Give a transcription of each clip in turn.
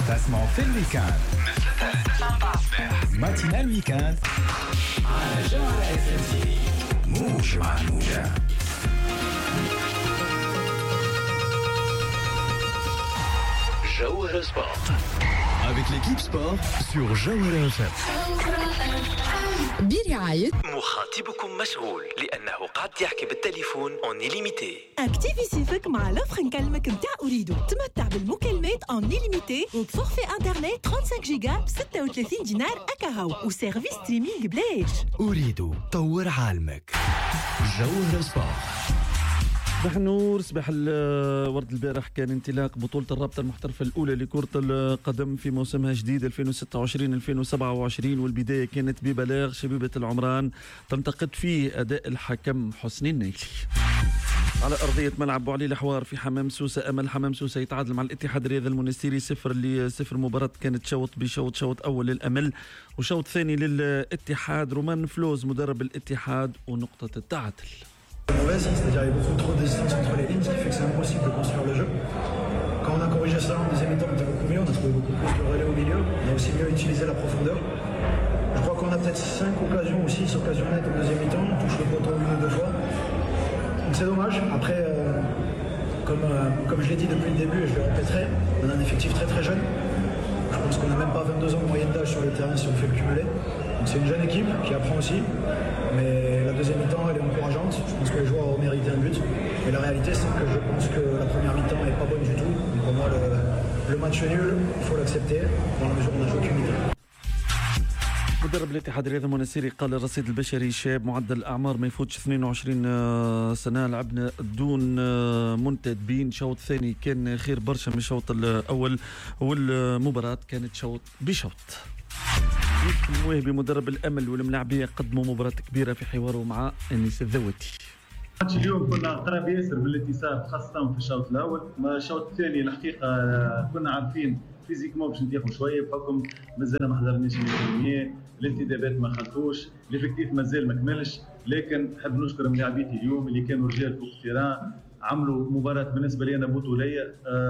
تسمعوا في الويكاند من 3 ل 9 متاع الصباح ماتينا الويكاند على جوهرة اف ام تي. موج مع الموجة. جوهرة سبورت avec l'équipe sport sur جوهرة FM. برعاية مخاطبكم مشغول لأنه قاعد يحكي بالتليفون اون إليميتي. اكتيفيسيفك مع لوفر نكلمك متاع أريدو. تمتع بالمكالمات اون إليميتي وبفورفي انترنت 35 جيجا ب 36 دينار أكاهو وسيرفيس ستريمينغ بلاش. أريدو طور عالمك. جوهرة سبورت. صباح النور. صباح الورد. البارح كان انطلاق بطولة الرابطة المحترفة الأولى لكرة القدم في موسمها جديد 2026-2027 والبداية كانت ببلاغ شبيبة العمران تنتقد فيه أداء الحكم حسني النيلي على أرضية ملعب بوعلي الحوار في حمام سوسة. أمل حمام سوسة يتعادل مع الاتحاد الرياضي المنستيري 0-0. مباراة كانت شوط أول للأمل وشوط ثاني للاتحاد. رومان فلوز مدرب الاتحاد ونقطة التعادل. Mauvaise, c'est-à-dire il y a beaucoup trop de distance entre les lignes, ce qui fait que c'est impossible de construire le jeu. Quand on a corrigé ça en deuxième mi-temps, on était beaucoup mieux, on a trouvé beaucoup plus de relais au milieu, on a aussi mieux utilisé la profondeur. Je crois qu'on a peut-être 5 occasions ou 6 occasions nettes en deuxième mi-temps, on touche le poteau une ou deux fois. Donc c'est dommage. Après, comme je l'ai dit depuis le début et je le répéterai, on a un effectif très très jeune. Je pense qu'on n'a même pas 22 ans de moyenne d'âge sur le terrain si on fait le cumuler. Donc c'est une jeune équipe qui apprend aussi. Mais la deuxième mi-temps, elle est encourageante. Je pense que les joueurs ont mérité un but. Mais la réalité, c'est que je pense que la première mi-temps n'est pas bonne du tout. Donc pour moi, le match nul, il faut l'accepter dans la mesure où on a joué qu'une mi-temps. مدرب الاتحاد الرياضي المنستيري قال الرصيد البشري شاب معدل الأعمار ما يفوتش 22 سنة. لعبنا دون منتدبين. شوط ثاني كان خير برشا من الشوط الأول والمباراة كانت شوط بشوط. المواهبي مدرب الأمل والملاعبية قدموا مباراة كبيرة في حواره مع أنيس الذواتي. ماتش اليوم كنا قراب ياسر بالانتصار خاصة في الشوط الأول. ما الشوط الثاني الحقيقة كنا عارفين فيزيكمون باش نتيحوا شوية بحكم مازال ما حضرناش النهائيات، الانتدابات ما خلطوش، الافكتيف مازال ما كملش. لكن نحب نشكر ملاعبيتي اليوم اللي كانوا رجال فوق التيران، عملوا مباراة بالنسبة لي أنا بطولية.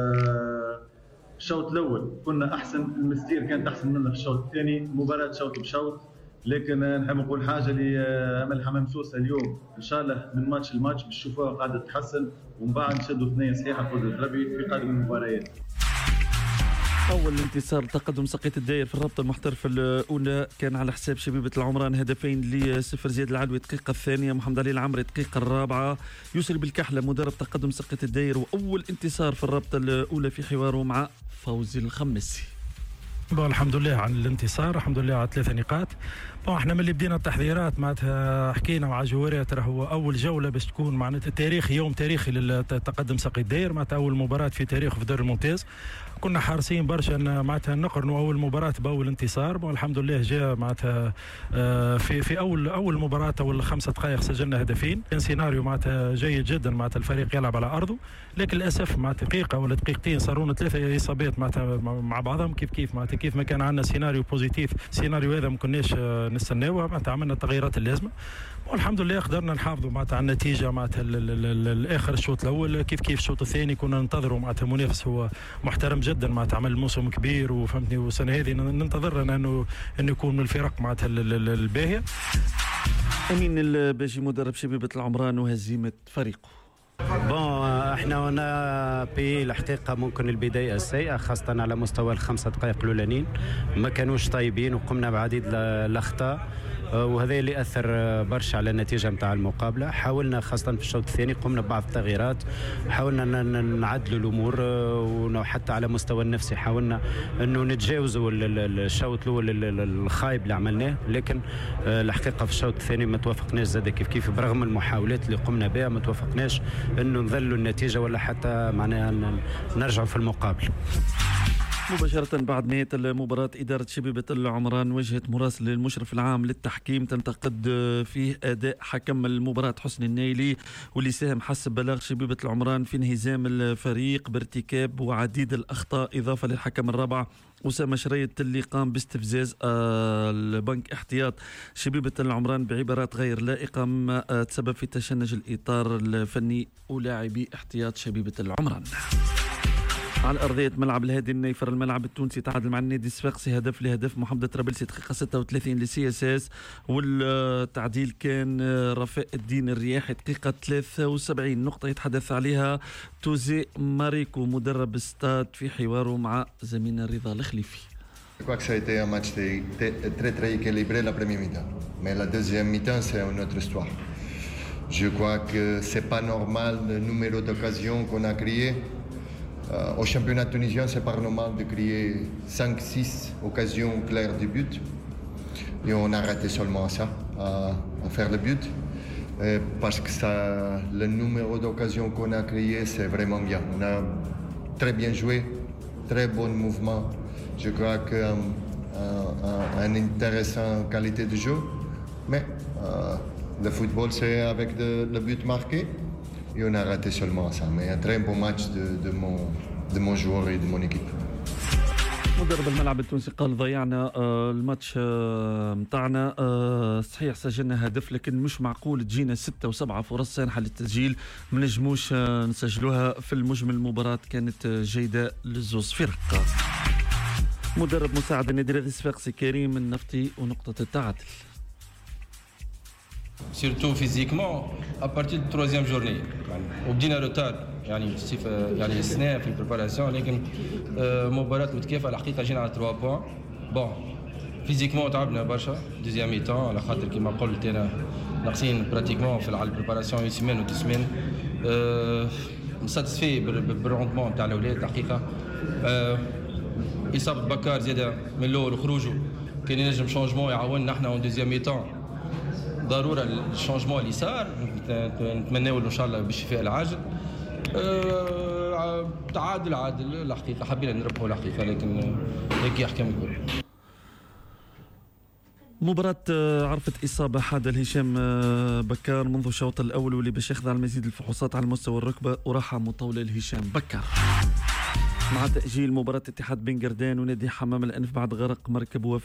الشوط الأول كنا أحسن، المستير كانت أحسن مننا في الشوط الثاني، مباراة شوط بشوط. لكن نحب نقول حاجة لأمل حمام سوسة اليوم إن شاء الله من ماتش لماتش بتشوفوها قاعدة تتحسن ومن بعد نشدوا ثنية صحيحة قدرة ربي في قادم المباريات. أول انتصار تقدم سقية الداير في الرابطة المحترفة الأولى كان على حساب شبيبة العمران، هدفين ل0. زياد العلوي الدقيقة الثانية، محمد علي العمري الدقيقة الرابعة، يسري بالكحلة مدرب تقدم سقية الداير وأول انتصار في الرابطة الأولى في حواره مع فوزي الخمسي. الحمد لله على الانتصار، الحمد لله على 3 نقاط. احنا من اللي بدينا التحضيرات معناتها حكينا مع جوهرات راهو اول جوله باش تكون معناتها تاريخي، يوم تاريخي للتقدم ساقي الداير، معناتها اول مباراه في تاريخه في دور الممتاز. كنا حارسين برشا معناتها نقرنوا اول مباراه باول انتصار، والحمد لله جاء معناتها في اول مباراه اول 5 دقائق سجلنا هدفين. كان سيناريو معناتها جيد جدا، معناتها الفريق يلعب على ارضه، لكن للاسف مع دقيقه ولا دقيقتين صارونا 3 اصابات معناتها مع بعضهم. كيف معناتها كيف ما كان عندنا سيناريو بوزيتيف، سيناريو هذا ما كناش نستناوها، معناتها عملنا التغييرات اللازمه والحمد لله قدرنا نحافظوا معناتها على النتيجه معناتها الاخر الشوط الاول. كيف الشوط الثاني كنا ننتظروا معناتها منافس هو محترم جدا، معناتها عمل موسم كبير وفهمتني، والسنه هذه ننتظر انه يكون من الفرق معناتها الباهيه. امين الباجي مدرب شبيبة العمران وهزيمه فريقه. احنا هنا في الحقيقه ممكن البدايه السيئه خاصه على مستوى ال5 دقائق الاولانيين ما كانوش طيبين وقمنا بعديد الاخطاء، وهذا اللي اثر برشا على النتيجه نتاع المقابله. حاولنا خاصه في الشوط الثاني قمنا ببعض التغييرات، حاولنا نعدلوا الامور، وحتى على مستوى النفسي حاولنا انه نتجاوزوا الشوط الاول الخايب اللي عملناه. لكن الحقيقه في الشوط الثاني ما توافقناش زاد كيف برغم المحاولات اللي قمنا بها ما توافقناش انه نذلوا النتيجه ولا حتى معناها نرجعوا في المقابل. مباشرة بعد نهاية المباراة إدارة شبيبة العمران وجهت مراسل للمشرف العام للتحكيم تنتقد فيه أداء حكم المباراة حسني النيلي، واللي ساهم حسب بلاغ شبيبة العمران في انهزام الفريق بارتكاب وعديد الأخطاء، إضافة للحكم الرابع أسامة شريط اللي قام باستفزاز البنك احتياط شبيبة العمران بعبارات غير لائقة ما تسبب في تشنج الإطار الفني ولاعبي احتياط شبيبة العمران. على أرضية ملعب الهادي النيفر. الملعب التونسي تعادل مع النادي الصفاقسي هدف لهدف. محمد طرابلسي دقيقة 36 لسي اس اس، والتعديل كان رفاء الدين الرياحي دقيقة 73. نقطة يتحدث عليها توزي ماريكو مدرب ستاد في حواره مع زميلنا رضا الخليفي. Je crois que ça a été un match très équilibré la première mi-temps. Mais la deuxième mi-temps, c'est une autre histoire. Je crois que c'est pas normal le numéro d'occasions qu'on a créé. Au championnat tunisien, c'est pas normal de créer 5-6 occasions claires de but. Et on a raté seulement ça, à faire le but. Parce que ça, le numéro d'occasions qu'on a créé, c'est vraiment bien. On a très bien joué, très bon mouvement. Je crois qu'une intéressante qualité de jeu, mais le football c'est avec le but marqué et on a raté seulement ça. Mais un très bon match de mon joueur et de mon équipe. مدرب الملعب التونسي قال ضيعنا الماتش متاعنا. صحيح سجلنا هدف لكن مش معقول تجينا 6 و7 فرص سانحة للتسجيل ما نجموش نسجلوها. في المجمل المباراة كانت جيدة للزوز فرق. مدرب مساعد النادي الرياضي الصفاقسي كريم النفطي ونقطة التعادل. سيرتو فيزيكمون ابارتي دو تروزيام جورني وبدينا روتار يعني السنه في البريباراسيون، لكن مباراة متكافئة الحقيقة جينا على 3 بوان. بون فيزيكمون تعبنا برشا دوزيام ميتون على خاطر كيما قلت انا ناقصين براتيكمون في البريباراسيون 1 سيمين و 2 سيمين. مساتسفي بالروندمون تاع الاولاد الحقيقة. إصابة بكار زيادة من الأول وخروجه كان ينجم شونجمون يعاوننا احنا اون دوزيام ميتون. ضرورة الشونجمون اللي صار نتمناو له إن شاء الله بالشفاء العاجل. تعادل عادل الحقيقة، حبينا نربحوا الحقيقة لكن هيك يحكم الكل. مباراة عرفت إصابة حادة لهشام بكار منذ الشوط الأول، واللي باش يخضع المزيد الفحوصات على مستوى الركبة وراحة مطولة لهشام بكار. مع تأجيل مباراة اتحاد بن قردان ونادي حمام الأنف بعد غرق مركب